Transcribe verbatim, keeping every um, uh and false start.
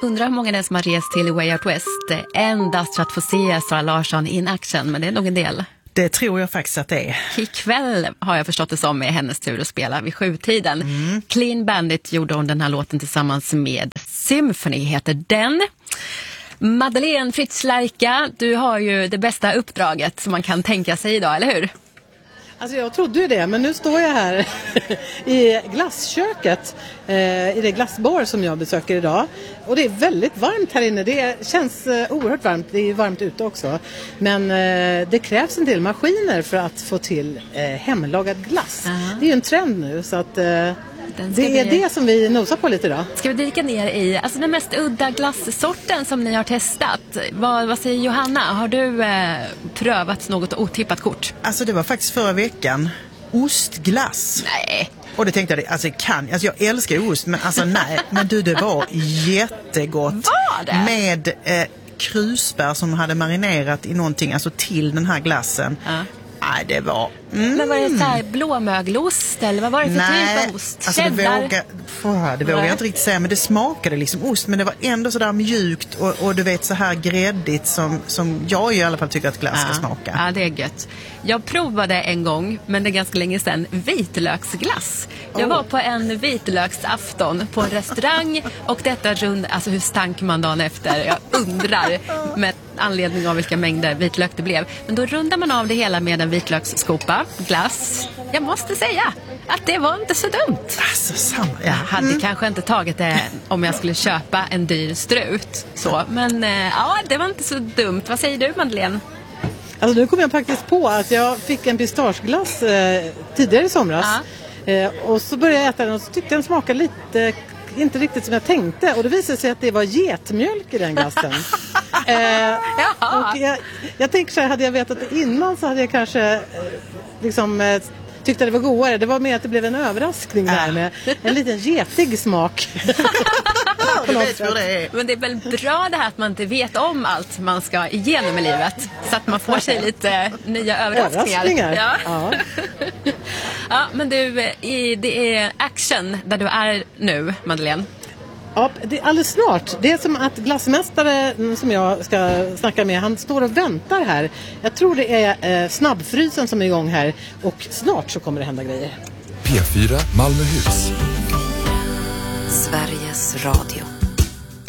Undrar hur många det är som har rest till Way Out West endast för att få se Zara Larsson in action, men det är nog en del. Det tror jag faktiskt att det är. Ikväll har jag förstått det som är hennes tur att spela vid sjutiden. Mm. Clean Bandit gjorde hon den här låten tillsammans med Symphony, heter den. Madeleine Fritz Lerka, du har ju det bästa uppdraget som man kan tänka sig idag, eller hur? Alltså jag trodde ju det, men nu står jag här i glassköket, eh, i det glassbar som jag besöker idag. Och det är väldigt varmt här inne, det känns eh, oerhört varmt, det är varmt ute också. Men eh, det krävs en del maskiner för att få till eh, hemlagad glass. Uh-huh. Det är ju en trend nu, så att... Eh, det är vi... det som vi nosar på lite idag. Ska vi dyka ner i alltså den mest udda glassorten som ni har testat? Vad, vad säger Johanna? Har du eh, prövat något otippat kort? Alltså det var faktiskt förra veckan. Ostglass. Nej. Och det tänkte jag, alltså kan, alltså jag älskar ost, men alltså nej, men du, det var jättegott. Var det? Med eh, krusbär som hade marinerat i någonting, alltså till den här glassen. Ja. Nej, det var... Mm. Men var det så här blåmögelost eller vad var det för Nej, typ av ost? Alltså det vågar, oh, det vågar Nej. jag inte riktigt säga, men det smakade liksom ost, men det var ändå så där mjukt och, och du vet så här gräddigt som, som jag i alla fall tycker att glass ska ja. smaka. Ja, det är gött. Jag provade en gång, men det är ganska länge sedan, vitlöksglass. Jag oh. var på en vitlöksafton på en restaurang och detta rund, alltså hur stank man dagen efter? Jag undrar med anledning av vilka mängder vitlök det blev. Men då rundar man av det hela med en vitlöksskopa, glass. Jag måste säga att det var inte så dumt. Alltså, samma. Ja. Jag hade mm. kanske inte tagit det om jag skulle köpa en dyr strut. Så. Men eh, ja, det var inte så dumt. Vad säger du, Madeleine? Alltså nu kom jag faktiskt på att jag fick en pistageglass eh, tidigare i somras. Eh, och så började jag äta den och så tyckte jag den smakade lite... inte riktigt som jag tänkte. Och det visade sig att det var getmjölk i den glassen. eh, och jag, jag tänker så här, hade jag vetat det innan så hade jag kanske eh, liksom eh, tyckte att det var godare. Det var mer att det blev en överraskning där med en liten getig smak. Ja, vet hur det är. Men det är väl bra det här att man inte vet om allt man ska igenom i livet. Så att man får sig lite nya överraskningar. överraskningar. Ja. Ja. Ja, men du, det är action där du är nu, Madeleine. Ja, det är alldeles snart. Det är som att glassmästare som jag ska snacka med, han står och väntar här. Jag tror det är eh, snabbfrysen som är igång här. Och snart så kommer det hända grejer. P fyra Malmöhus. Sveriges Radio.